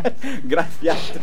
Grafiato.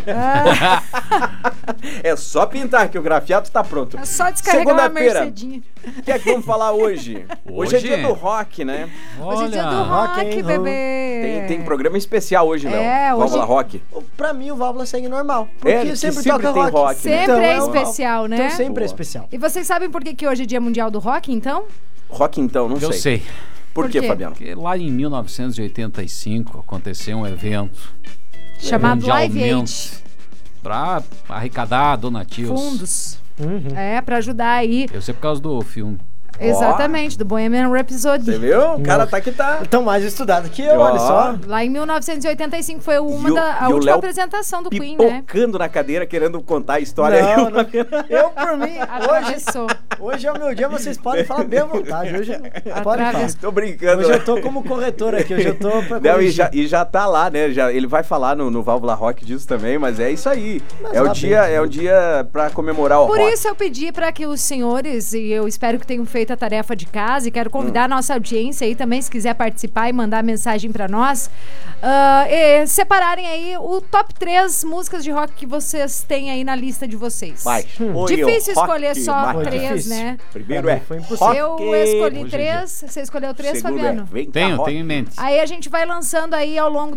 É só pintar que o grafiato tá pronto. É só descarregar uma Mercedinha. O que é que vamos falar hoje? Hoje é dia do rock, né? Hoje é dia do rock, bebê. Tem programa especial hoje, Léo. Válvula Rock. Pra mim, o Válvula segue normal. Porque sempre toca tem rock. Sempre então, é especial, né? Então sempre é especial. E vocês sabem por que hoje é dia mundial do rock, então? Rock, então, não sei. Eu sei. Por quê, Fabiano? Porque lá em 1985 aconteceu um evento chamado Live Aid. Pra arrecadar donativos. Fundos. Pra ajudar aí. Eu sei por causa do filme. Exatamente, do Bohemian Rhapsody. Você viu? O cara tá que tá. Estão mais estudado que eu, olha só. Lá em 1985 foi a última apresentação do Queen, né? Pipocando na cadeira, querendo contar a história. Não. Eu, por mim, hoje é o meu dia, vocês podem falar bem à vontade. Hoje podem falar. Tô brincando. Hoje eu tô como corretor aqui, hoje eu tô pra e já tá lá, né? Ele vai falar no Válvula Rock disso também, mas é isso aí. É o dia pra comemorar o rock. Por isso eu pedi pra que os senhores, e eu espero que tenham feito a tarefa de casa, e quero convidar a nossa audiência aí também, se quiser participar e mandar mensagem pra nós, separarem aí o top 3 músicas de rock que vocês têm aí na lista de vocês. Vai. Difícil escolher só 3, né? Primeiro foi impossível. Eu escolhi 3, você escolheu 3, Fabiano? Tenho em mente. Aí a gente vai lançando aí ao longo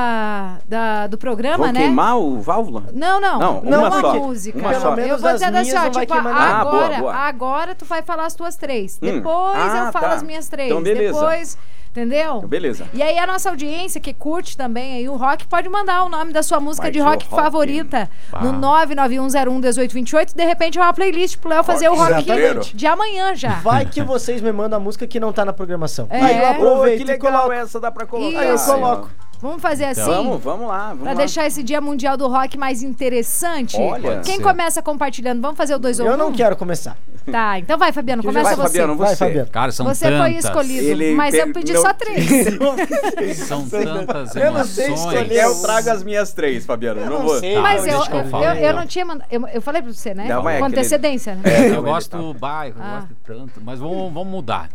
do programa, Vão né? queimar o Válvula? Não, uma música. Uma só. Eu vou dizer assim, ó, tipo, boa. agora tu vai falar as tuas 3. Depois eu falo as minhas 3. Então, beleza. Depois, entendeu? Beleza. E aí a nossa audiência que curte também aí o rock pode mandar o nome da sua música de rock favorita no 991011828. De repente é uma playlist pro Léo fazer o rock de amanhã já. Vai que vocês me mandam a música que não tá na programação. Aí eu aproveito que legal essa, dá pra colocar. Aí eu coloco. Vamos fazer assim? Vamos lá. Pra deixar esse dia mundial do rock mais interessante. Olha, quem começa compartilhando? Vamos fazer o 2 ou 1? Eu não quero começar. Tá, então vai, Fabiano, começa você. Fabiano, Vai, Fabiano. Cara, são você tantas. Foi escolhido, mas eu pedi só 3. São tantas eu não sei emoções. escolher, eu trago as minhas 3, Fabiano. Eu não vou. sei. Mas deixa que eu falo, eu então. não tinha mandado. Eu falei pra você, né? Não, Com antecedência, né? Eu gosto do bairro, eu gosto de tanto. Mas vamos mudar.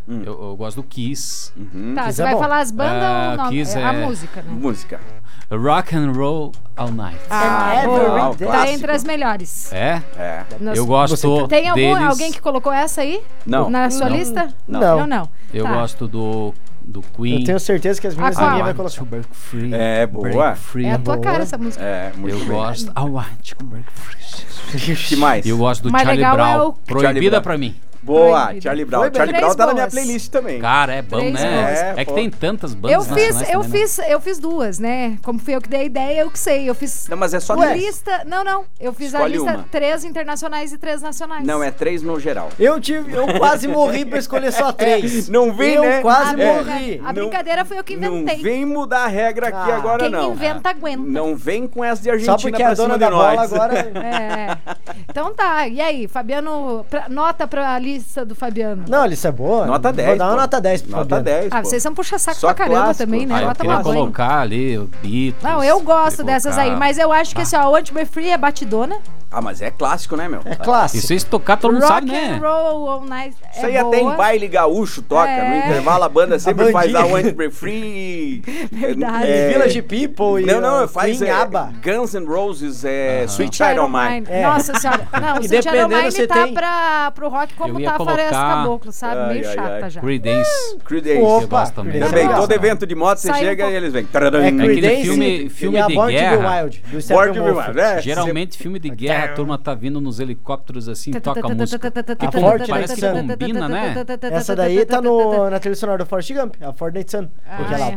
Eu gosto do Kiss. Tá, Kiss você é vai bom. falar as bandas ou não? Kiss A música, né? Música. Rock and Roll All Night. Boa. Tá clássico. entre as melhores. É? Nas- Eu gosto Tem deles. alguém que colocou essa aí? Não. Na sua lista? Não. Não. Eu Tá. gosto do Queen. Eu tenho certeza que as minhas Qual? ninguém vai I want colocar. to break free. É, boa. Break free. É a tua Boa. cara essa música. Muito Eu bem. gosto. I want to break free. Que mais? E eu gosto do Mais Charlie legal Brown. é o- Proibida Charlie Brown. pra mim. Boa, Proibido. Charlie Brown. Foi bem. Charlie Brown Três tá na minha boas. playlist também. Cara, é bom, 3 né? boas. É que pô. tem tantas bandas nacionais também, né? Eu fiz 2, né? Como fui eu que dei a ideia, eu que sei. Eu fiz Não, mas é só uma 10. lista. Não. Eu fiz a Escolhe lista uma. 3 internacionais e 3 nacionais. Não, é 3 no geral. Eu quase morri pra escolher só 3. Não vem, eu né? quase É. morri. A brincadeira foi eu que inventei. Não vem mudar a regra aqui agora, Quem não. inventa, aguenta. Não vem com essa de Argentina Só porque pra a dona cima da de bola nós. agora... É. Então tá. E aí, Fabiano, nota pra lista do Fabiano. Não, isso é boa. Nota 10. Vou dar uma pô. nota 10 pro Nota Fabiano. 10. pô. Vocês são puxa-saco Só pra caramba clássico. também, né? Eu Vai queria tomar banho. colocar ali o Beatles. Não, eu gosto queria dessas colocar- aí, mas eu acho que assim, ó, o Anti-Be Free é batidona. Ah, mas é clássico, né, meu? É clássico. Isso aí, se tocar, todo mundo Rock sabe, and né? Roll All Night Isso é aí até boa. em baile gaúcho toca. É. No intervalo a banda sempre faz bandinha. a One Be Free. Verdade. Village People e Não, faz Queen ABBA. Guns N' Roses, Sweet Child O' Mine. É. Nossa senhora. Não, o E Sweet Child O' dependendo, Mine você tá tem- pro rock como Eu ia tá a Floresta colocar- Caboclo, sabe? Meio Ai, chata ai. já. Creedence. Creedence. Eu Opa, gosto também. Creedence Também, é todo legal. evento de moto você Saiu chega um e eles vêm. É aquele Creedence filme e a de Born to Be guerra. Wild, do Born to Steppenwolf. Be Wild, né? Geralmente, filme de guerra, a turma tá vindo nos helicópteros assim, toca a música. A Porque Fortnite parece que Sun. combina, né? Essa daí tá na trilha sonora do Forrest Gump, a Fortnite Sun. Porque ela...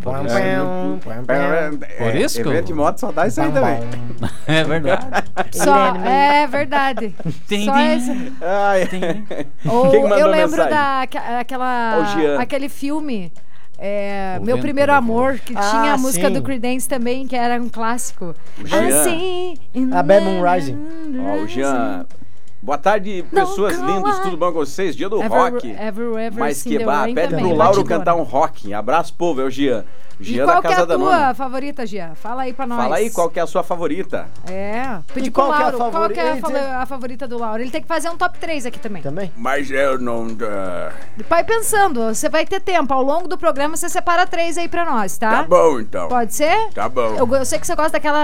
Por isso que eu- Evento de moto só dá isso aí também. É verdade. É verdade. Tem, Só tem. esse. Ai. Ou Quem mandou eu lembro mensagem? Ó, o Jean. aquele filme. O Meu Vento Primeiro Levou. Amor, que tinha a música sim. do Creedence também, que era um clássico. Jean. Assim, A Bad Moon Rising. Ó, o Jean. Boa tarde, pessoas lindas, tudo bom com vocês? Dia do rock. Mas que vá, pede pro Lauro cantar um rock. Abraço, povo, é o Jean. E Jean qual da que é Casa a da tua Nona. favorita, Gia? Fala aí pra nós. Fala aí qual que é a sua favorita. Pedi E pro qual que é a Lauro. Qual que é favorita? a favorita do Lauro? Ele tem que fazer um top 3 aqui também. Também? Mas eu não... Vai pensando, você vai ter tempo. Ao longo do programa, você separa 3 aí pra nós, tá? Tá bom, então. Pode ser? Tá bom. Eu sei que você gosta daquela